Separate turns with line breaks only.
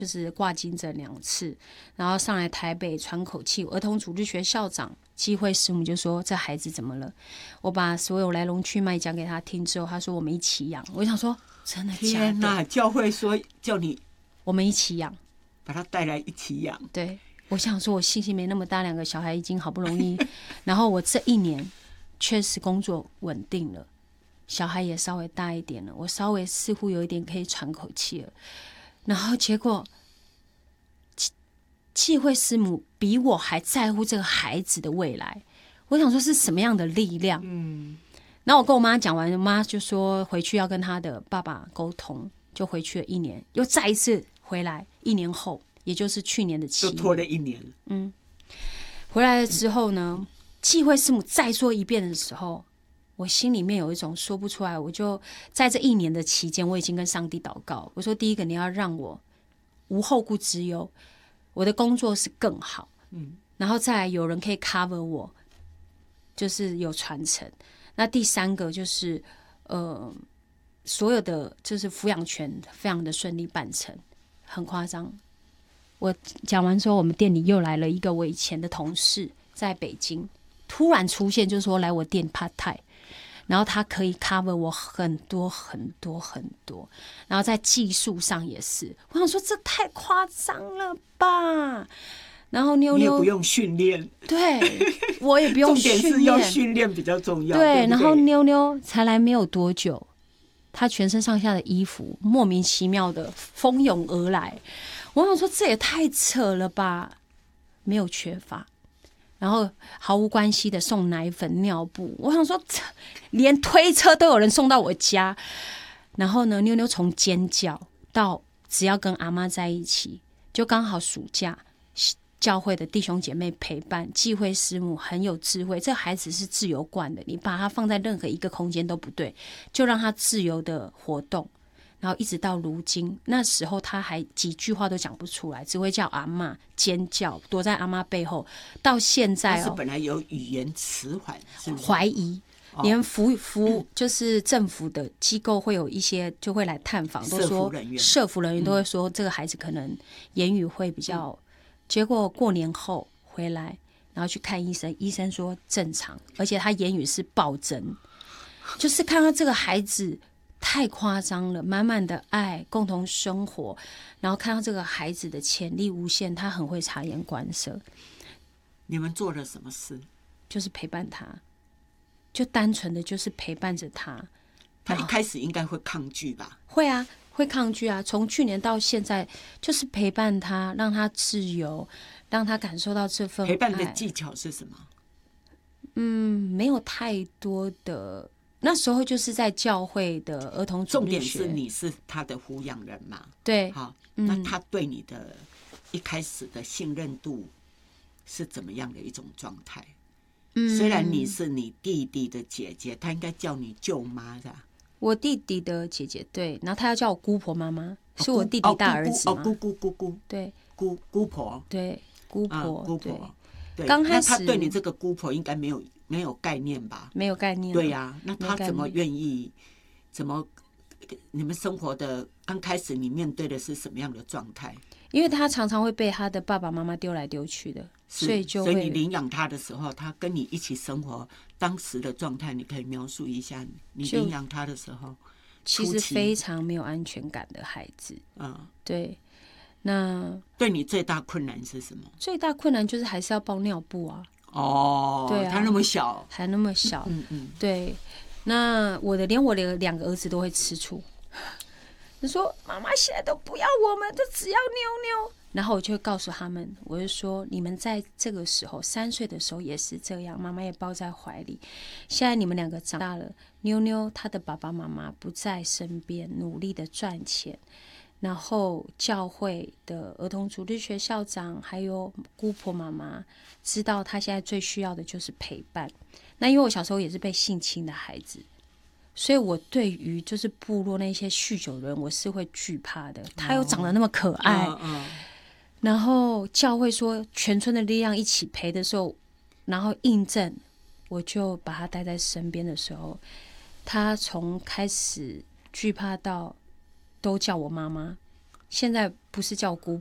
就是挂金诊2次，然后上来台北喘口气。儿童主日学校长机会师母就说：“这孩子怎么了？”我把所有来龙去脉讲给他听之后，他说：“我们一起养。”我想说，真的假的？
天哪！教会说叫你
我们一起养，
把他带来一起养。
对，我想说，我信心没那么大，2个小孩已经好不容易，然后我这1年确实工作稳定了，小孩也稍微大一点了，我稍微似乎有一点可以喘口气了。然后结果忌讳师母比我还在乎这个孩子的未来，我想说是什么样的力量？然后我跟我妈讲完，我妈就说回去要跟她的爸爸沟通，就回去了1年，又再一次回来，1年后，也就是去年的7月，
就拖了1年。
回来了之后呢，忌讳师母再说一遍的时候，我心里面有一种说不出来。我就在这1年的期间，我已经跟上帝祷告，我说第一个，你要让我无后顾之忧，我的工作是更好，然后再来有人可以 cover 我，就是有传承。那第3个就是所有的就是抚养权非常的顺利办成，很夸张。我讲完之后，我们店里又来了一个我以前的同事，在北京突然出现，就是说来我店 part time， 然后他可以 cover 我很多很多很多，然后在技术上也是，我想说这太夸张了吧。然后妞妞
你也不用训练，
对我也不用训练，
重点是要训练比较重要。对，
然后妞妞才来没有多久，她全身上下的衣服莫名其妙的蜂拥而来，我想说这也太扯了吧，没有缺乏，然后毫无关系的送奶粉尿布，我想说连推车都有人送到我家。然后呢，妞妞从尖叫到只要跟阿妈在一起，就刚好暑假教会的弟兄姐妹陪伴，忌讳师母很有智慧，这孩子是自由惯的，你把他放在任何一个空间都不对，就让他自由的活动。然后一直到如今，那时候他还几句话都讲不出来，只会叫阿嬷，尖叫，躲在阿嬷背后。到现在
他是本来有语言迟缓，是不是？
怀疑，连就是政府的机构会有一些就会来探访，都说社福人员都会说这个孩子可能言语会比较。结果过年后回来，然后去看医生，医生说正常，而且他言语是暴增，就是看到这个孩子太夸张了，满满的爱，共同生活，然后看到这个孩子的潜力无限，他很会察言观色。
你们做了什么事？
就是陪伴他，就单纯的就是陪伴着他。
他一开始应该会抗拒吧？
会啊，会抗拒啊。从去年到现在，就是陪伴他，让他自由，让他感受到这份爱。
陪伴的技巧是什么？
没有太多的。那时候就是在教会的儿童主日学，重点
是你是他的抚养人嘛？
对。
好，那他对你的一开始的信任度是怎么样的一种状态？虽然你是你弟弟的姐姐，他应该叫你舅妈的。
我弟弟的姐姐，对，然后他要叫我姑婆妈妈，是我弟弟大儿子嘛？
姑，
对，
姑婆，
对，姑婆，
姑婆。对，
刚开始
他对你这个姑婆应该没有概念吧？
没有概念。
对呀，那他怎么愿意？怎么你们生活的刚开始，你面对的是什么样的状态？
因为他常常会被他的爸爸妈妈丢来丢去的，所以
你领养他的时候，他跟你一起生活，当时的状态，你可以描述一下。你领养他的时候，
其实非常没有安全感的孩子。对。那
对你最大困难是什么？
最大困难就是还是要包尿布啊。
对啊，他那么小，
还那么小。对。那连我的2个儿子都会吃醋。他说：“妈妈现在都不要我们，就只要妞妞。”然后我就会告诉他们，我就说：“你们在这个时候，3岁的时候也是这样，妈妈也抱在怀里。现在你们2个长大了，妞妞她的爸爸妈妈不在身边，努力的赚钱。然后教会的儿童主日学校长还有姑婆妈妈知道她现在最需要的就是陪伴。那因为我小时候也是被性侵的孩子。”所以我对于就是部落那些酗酒人，我是会惧怕的。他又长得那么可爱，然后教会说全村的力量一起陪的时候，然后印证，我就把他带在身边的时候，他从开始惧怕到都叫我妈妈，现在不是叫姑